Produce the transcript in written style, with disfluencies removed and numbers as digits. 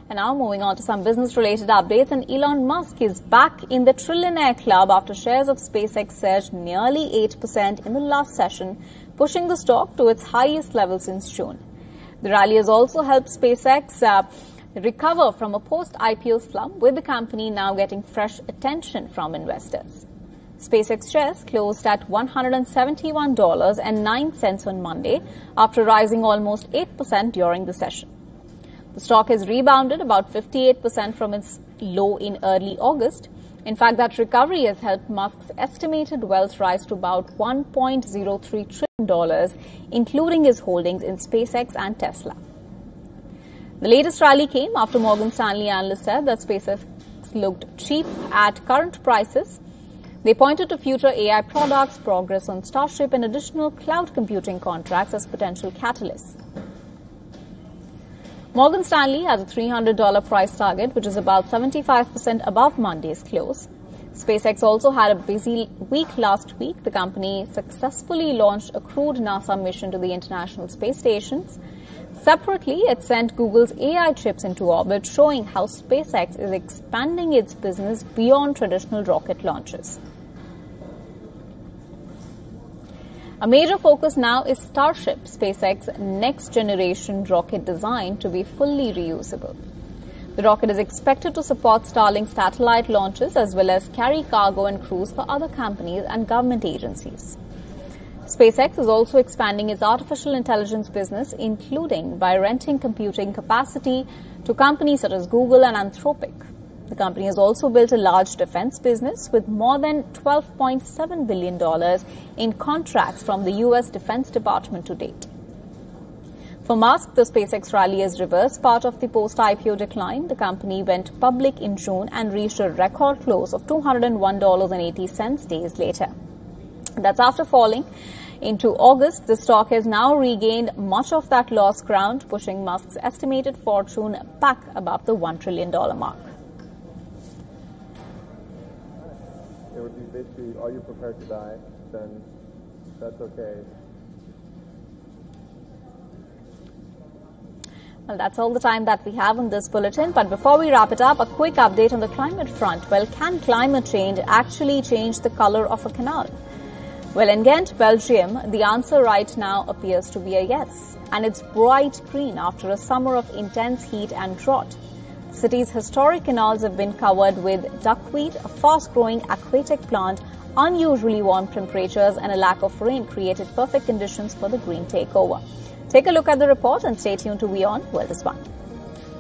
And now moving on to some business-related updates, and Elon Musk is back in the trillionaire club after shares of SpaceX surged nearly 8% in the last session, pushing the stock to its highest level since June. The rally has also helped SpaceX recover from a post-IPO slump, with the company now getting fresh attention from investors. SpaceX shares closed at $171.09 on Monday after rising almost 8% during the session. The stock has rebounded about 58% from its low in early August. In fact, that recovery has helped Musk's estimated wealth rise to about $1.03 trillion, including his holdings in SpaceX and Tesla. The latest rally came after Morgan Stanley analysts said that SpaceX looked cheap at current prices. They pointed to future AI products, progress on Starship, and additional cloud computing contracts as potential catalysts. Morgan Stanley has a $300 price target, which is about 75% above Monday's close. SpaceX also had a busy week last week. The company successfully launched a crewed NASA mission to the International Space Stations. Separately, it sent Google's AI chips into orbit, showing how SpaceX is expanding its business beyond traditional rocket launches. A major focus now is Starship, SpaceX's next-generation rocket designed to be fully reusable. The rocket is expected to support Starlink satellite launches as well as carry cargo and crews for other companies and government agencies. SpaceX is also expanding its artificial intelligence business, including by renting computing capacity to companies such as Google and Anthropic. The company has also built a large defense business with more than $12.7 billion in contracts from the U.S. Defense Department to date. For Musk, the SpaceX rally has reversed part of the post-IPO decline. The company went public in June and reached a record close of $201.80 days later. That's after falling into August. The stock has now regained much of that lost ground, pushing Musk's estimated fortune back above the $1 trillion mark. It would be basically, are you prepared to die? Then that's okay. Well, that's all the time that we have on this bulletin. But before we wrap it up, a quick update on the climate front. Well, can climate change actually change the color of a canal? Well, in Ghent, Belgium, the answer right now appears to be a yes. And it's bright green after a summer of intense heat and drought. The city's historic canals have been covered with duckweed, a fast-growing aquatic plant. Unusually warm temperatures and a lack of rain created perfect conditions for the green takeover. Take a look at the report and stay tuned to WION World is One.